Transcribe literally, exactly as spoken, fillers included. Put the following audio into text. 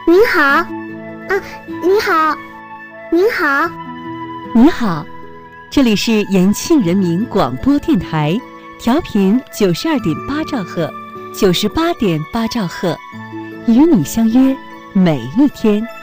您好，啊，您好，您好， 你好，这里是延庆人民广播电台，调频九十二点八兆赫，九十八点八兆赫，与你相约每一天。